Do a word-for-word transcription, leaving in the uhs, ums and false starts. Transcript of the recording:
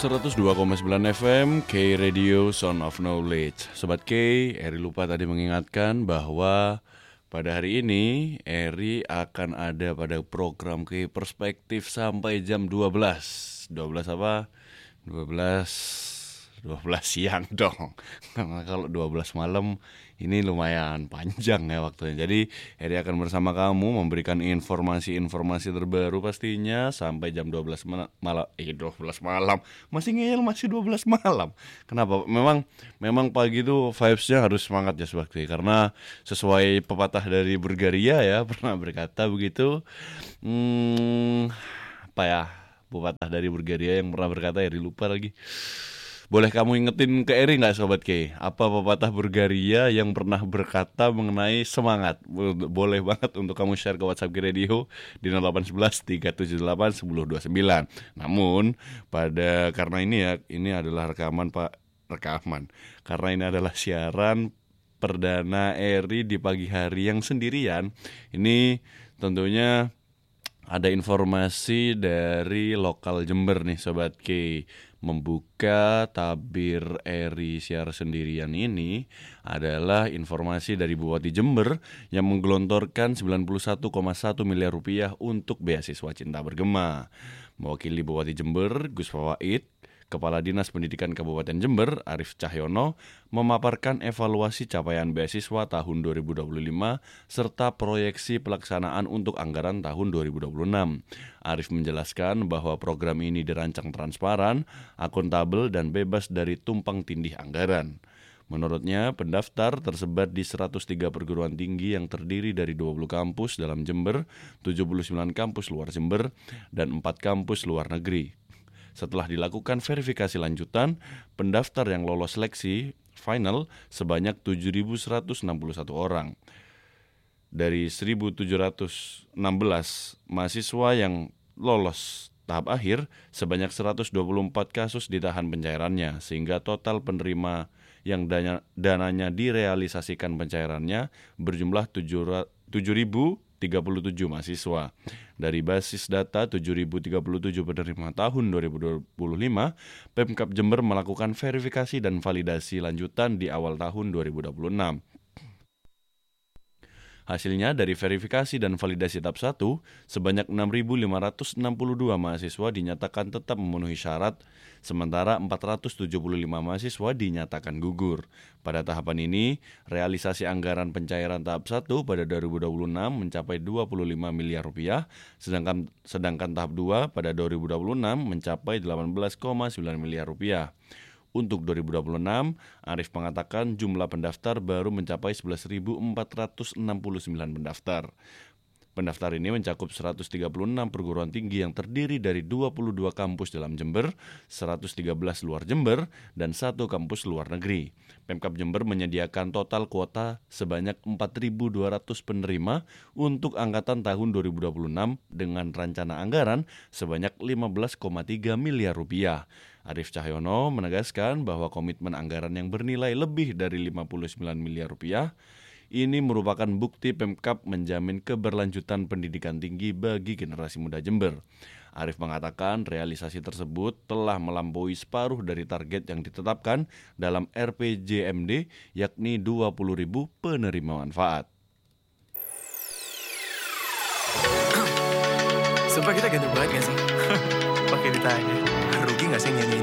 seratus dua koma sembilan F M K Radio Sound of Knowledge. Sobat K, Eri lupa tadi mengingatkan bahwa pada hari ini Eri akan ada pada program K Perspektif sampai jam dua belas. dua belas apa? dua belas dua belas siang dong. Karena kalau dua belas malam ini lumayan panjang ya waktunya. Jadi Eri akan bersama kamu memberikan informasi-informasi terbaru pastinya sampai jam dua belas malam. Eh dua belas malam. Masih ngeyel masih dua belas malam. Kenapa? Memang memang pagi itu vibes-nya harus semangat ya Sobat K. Karena sesuai pepatah dari Bulgaria ya, pernah berkata begitu. Hmm, apa ya? Pepatah dari Bulgaria yang pernah berkata, Eri lupa lagi. Boleh kamu ingetin ke Eri gak Sobat K? Apa pepatah Bulgaria yang pernah berkata mengenai semangat? Boleh banget untuk kamu share ke WhatsApp K Radio di nol delapan satu satu tiga tujuh delapan satu nol dua sembilan. Namun pada karena ini ya, ini adalah rekaman Pak, rekaman. Karena ini adalah siaran perdana Eri di pagi hari yang sendirian. Ini tentunya ada informasi dari lokal Jember nih Sobat K. Membuka tabir Eri siar sendirian ini adalah informasi dari Bupati Jember yang menggelontorkan sembilan puluh satu koma satu miliar rupiah untuk beasiswa Cinta Bergema. Mewakili Bupati Jember, Gus Fawaid, Kepala Dinas Pendidikan Kabupaten Jember, Arif Cahyono, memaparkan evaluasi capaian beasiswa tahun dua ribu dua puluh lima serta proyeksi pelaksanaan untuk anggaran tahun dua ribu dua puluh enam. Arif menjelaskan bahwa program ini dirancang transparan, akuntabel, dan bebas dari tumpang tindih anggaran. Menurutnya, pendaftar tersebar di seratus tiga perguruan tinggi yang terdiri dari dua puluh kampus dalam Jember, tujuh puluh sembilan kampus luar Jember, dan empat kampus luar negeri. Setelah dilakukan verifikasi lanjutan, pendaftar yang lolos seleksi final sebanyak tujuh ribu seratus enam puluh satu orang. Dari seribu tujuh ratus enam belas mahasiswa yang lolos tahap akhir, sebanyak seratus dua puluh empat kasus ditahan pencairannya, sehingga total penerima yang dana, dananya direalisasikan pencairannya berjumlah tujuh ribu tiga puluh tujuh mahasiswa. Dari basis data tujuh ribu tiga puluh tujuh penerima tahun dua ribu dua puluh lima, Pemkab Jember melakukan verifikasi dan validasi lanjutan di awal tahun dua ribu dua puluh enam. Hasilnya dari verifikasi dan validasi tahap satu, sebanyak enam ribu lima ratus enam puluh dua mahasiswa dinyatakan tetap memenuhi syarat, sementara empat ratus tujuh puluh lima mahasiswa dinyatakan gugur. Pada tahapan ini, realisasi anggaran pencairan tahap satu pada dua ribu dua puluh enam mencapai dua puluh lima miliar rupiah, sedangkan sedangkan tahap dua pada dua ribu dua puluh enam mencapai delapan belas koma sembilan miliar rupiah. Untuk dua ribu dua puluh enam, Arif mengatakan jumlah pendaftar baru mencapai sebelas ribu empat ratus enam puluh sembilan pendaftar. Pendaftar ini mencakup seratus tiga puluh enam perguruan tinggi yang terdiri dari dua puluh dua kampus dalam Jember, seratus tiga belas luar Jember, dan satu kampus luar negeri. Pemkab Jember menyediakan total kuota sebanyak empat ribu dua ratus penerima untuk angkatan tahun dua ribu dua puluh enam dengan rencana anggaran sebanyak lima belas koma tiga miliar rupiah. Arif Cahyono menegaskan bahwa komitmen anggaran yang bernilai lebih dari lima puluh sembilan miliar rupiah ini merupakan bukti Pemkab menjamin keberlanjutan pendidikan tinggi bagi generasi muda Jember. Arif mengatakan realisasi tersebut telah melampaui separuh dari target yang ditetapkan dalam R P J M D, yakni dua puluh ribu penerima manfaat. Sumpah kita ganteng banget gak sih? Pakai ditanya, rugi gak sih nyanyiin